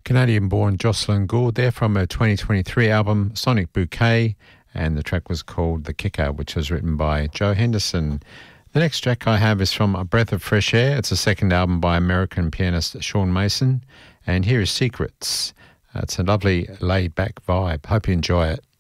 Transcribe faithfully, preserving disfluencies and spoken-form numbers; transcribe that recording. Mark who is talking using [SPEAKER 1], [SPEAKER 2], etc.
[SPEAKER 1] Canadian-born Jocelyn Gould there from her twenty twenty-three album Sonic Bouquet, and the track was called The Kicker, which was written by Joe Henderson. The next track I have is from A Breath of Fresh Air. It's a second album by American pianist Sean Mason, and here is Secrets. Uh, it's a lovely laid-back vibe. Hope you enjoy it.